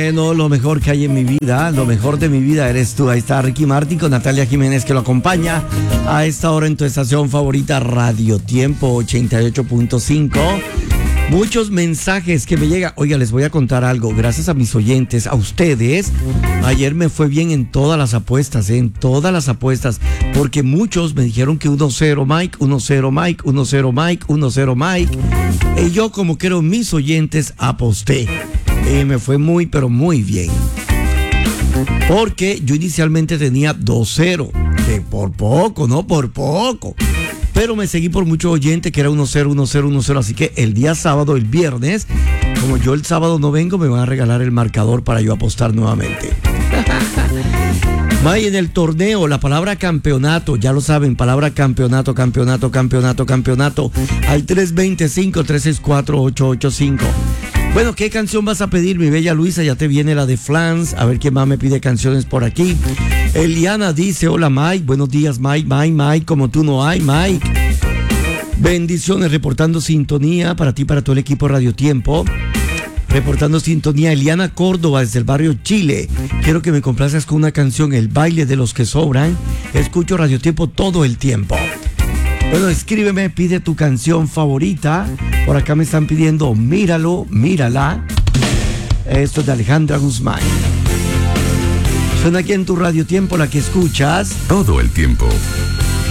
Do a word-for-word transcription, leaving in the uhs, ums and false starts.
Bueno, lo mejor que hay en mi vida, lo mejor de mi vida eres tú. Ahí está Ricky Martin con Natalia Jiménez que lo acompaña a esta hora en tu estación favorita Radio Tiempo ochenta y ocho punto cinco. Muchos mensajes que me llegan. Oiga, les voy a contar algo. Gracias a mis oyentes, a ustedes, ayer me fue bien en todas las apuestas, ¿eh? en todas las apuestas, porque muchos me dijeron que uno cero Mike, uno cero Mike, uno cero Mike, uno cero Mike. Y yo, como quiero mis oyentes, aposté. Y me fue muy, pero muy bien. Porque yo inicialmente tenía dos cero, que por poco, no por poco. Pero me seguí por muchos oyentes que era uno cero, uno cero, uno cero. Así que el día sábado, el viernes, como yo el sábado no vengo, me van a regalar el marcador para yo apostar nuevamente. May, en el torneo, la palabra campeonato, ya lo saben, palabra campeonato, campeonato, campeonato, campeonato, al tres dos cinco, tres seis cuatro, ocho ocho cinco. Bueno, ¿qué canción vas a pedir, mi bella Luisa? Ya te viene la de Flans. A ver quién más me pide canciones por aquí. Eliana dice, hola Mike, buenos días Mike, Mike, Mike, como tú no hay, Mike. Bendiciones, reportando sintonía para ti, para todo el equipo Radio Tiempo. Reportando sintonía, Eliana Córdoba desde el barrio Chile. Quiero que me complazcas con una canción, El baile de los que sobran. Escucho Radio Tiempo todo el tiempo. Bueno, escríbeme, pide tu canción favorita. Por acá me están pidiendo Míralo, Mírala. Esto es de Alejandra Guzmán. Suena aquí en tu Radio Tiempo, la que escuchas todo el tiempo.